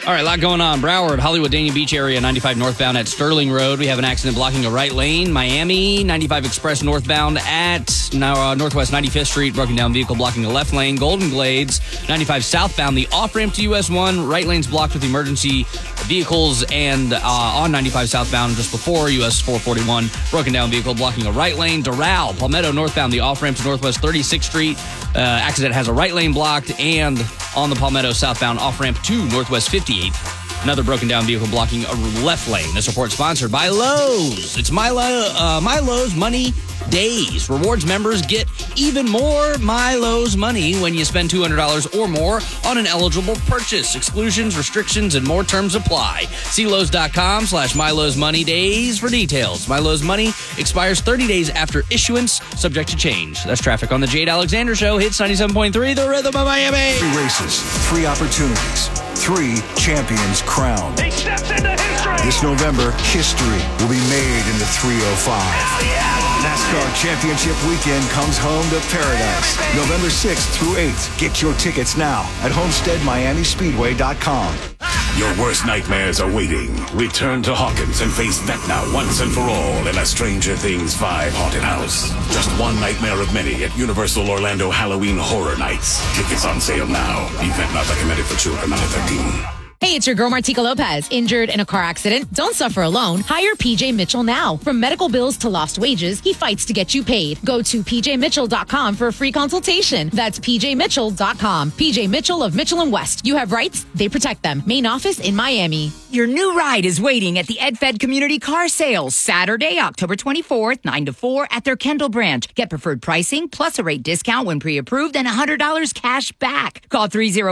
All right, a lot going on. Broward, Hollywood, Dania Beach area, 95 northbound at Sterling Road. We have an accident blocking a right lane. Miami, 95 Express northbound at Northwest 95th Street. Broken down vehicle blocking a left lane. Golden Glades, 95 southbound. The off-ramp to US 1. Right lane's blocked with emergency vehicles. And on 95 southbound just before US 441. Broken down vehicle blocking a right lane. Doral, Palmetto northbound. The off-ramp to Northwest 36th Street. Accident has a right lane blocked. And on the Palmetto southbound off-ramp to Northwest 58th. Another broken down vehicle blocking a left lane. This report sponsored by Lowe's. It's My Lowe's Money Days. Rewards members get even more My Lowe's money when you spend $200 or more on an eligible purchase. Exclusions, restrictions, and more terms apply. See Lowe's.com/My Lowe's Money Days for details. My Lowe's Money expires 30 days after issuance, subject to change. That's traffic on the Jade Alexander Show. Hits 97.3, The Rhythm of Miami. 3 races, 3 opportunities, 3 champions crowned. He steps into history. This November, history will be made in the 305. Hell yeah! NASCAR Championship Weekend comes home to paradise. November 6th through 8th. Get your tickets now at HomesteadMiamiSpeedway.com. Your worst nightmares are waiting. Return to Hawkins and face Vecna once and for all in a Stranger Things 5 haunted house. Just one nightmare of many at Universal Orlando Halloween Horror Nights. Tickets on sale now. Event not recommended for children under 13. Hey, it's your girl Martika Lopez. Injured in a car accident? Don't suffer alone. Hire PJ Mitchell now. From medical bills to lost wages, he fights to get you paid. Go to pjmitchell.com for a free consultation. That's pjmitchell.com. PJ Mitchell of Mitchell & West. You have rights, they protect them. Main office in Miami. Your new ride is waiting at the EdFed Community Car Sales, Saturday, October 24th, 9 to 4 at their Kendall branch. Get preferred pricing plus a rate discount when pre-approved and $100 cash back. Call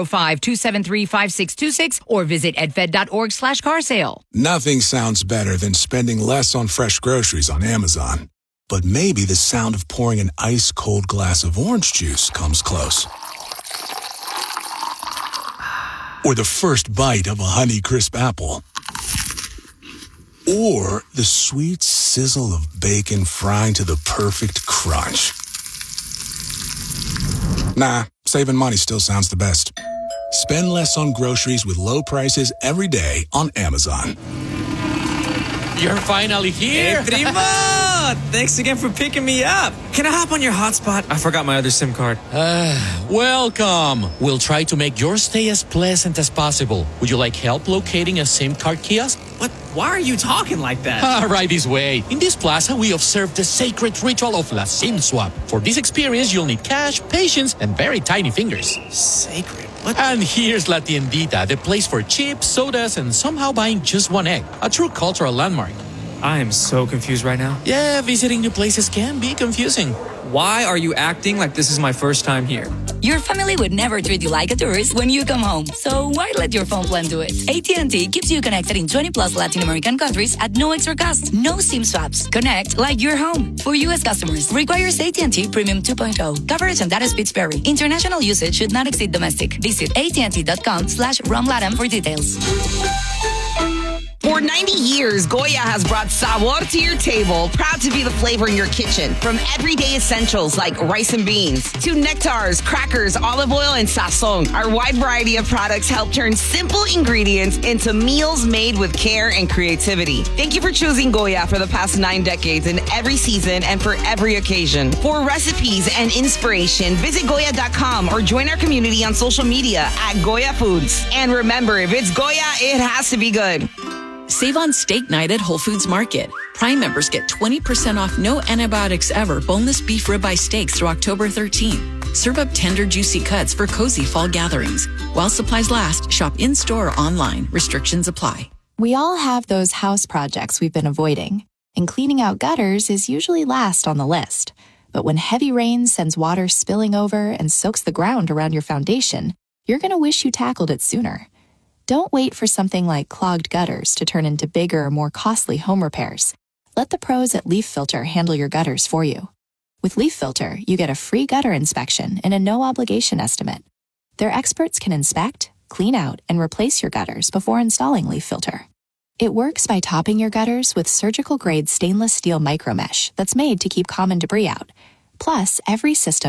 305-273-5626 or visit edfed.org/car sale. Nothing sounds better than spending less on fresh groceries on Amazon. But maybe the sound of pouring an ice-cold glass of orange juice comes close. Or the first bite of a Honeycrisp apple. Or the sweet sizzle of bacon frying to the perfect crunch. Nah, saving money still sounds the best. Spend less on groceries with low prices every day on Amazon. You're finally here. Hey, primo! Thanks again for picking me up. Can I hop on your hotspot? I forgot my other SIM card. Welcome. We'll try to make your stay as pleasant as possible. Would you like help locating a SIM card kiosk? What? Why are you talking like that? Right this way. In this plaza, we observe the sacred ritual of La SIM Swap. For this experience, you'll need cash, patience, and very tiny fingers. Sacred? What? And here's La Tiendita, the place for chips, sodas, and somehow buying just one egg. A true cultural landmark. I am so confused right now. Yeah, visiting new places can be confusing. Why are you acting like this is my first time here? Your family would never treat you like a tourist when you come home. So why let your phone plan do it? AT&T keeps you connected in 20 plus Latin American countries at no extra cost. No SIM swaps. Connect like you're home. For U.S. customers, requires AT&T Premium 2.0. Coverage and data speeds vary. International usage should not exceed domestic. Visit AT&T.com/RomLatam for details. For 90 years, Goya has brought sabor to your table, proud to be the flavor in your kitchen. From everyday essentials like rice and beans to nectars, crackers, olive oil, and sazon, our wide variety of products help turn simple ingredients into meals made with care and creativity. Thank you for choosing Goya for the past 9 decades in every season and for every occasion. For recipes and inspiration, visit Goya.com or join our community on social media at Goya Foods. And remember, if it's Goya, it has to be good. Save on steak night at Whole Foods Market. Prime members get 20% off no antibiotics ever boneless beef ribeye steaks through October 13th. Serve up tender, juicy cuts for cozy fall gatherings. While supplies last, shop in-store or online. Restrictions apply. We all have those house projects we've been avoiding, and cleaning out gutters is usually last on the list. But when heavy rain sends water spilling over and soaks the ground around your foundation, you're going to wish you tackled it sooner. Don't wait for something like clogged gutters to turn into bigger, more costly home repairs. Let the pros at Leaf Filter handle your gutters for you. With Leaf Filter, you get a free gutter inspection and a no-obligation estimate. Their experts can inspect, clean out, and replace your gutters before installing Leaf Filter. It works by topping your gutters with surgical-grade stainless steel micromesh that's made to keep common debris out. Plus, every system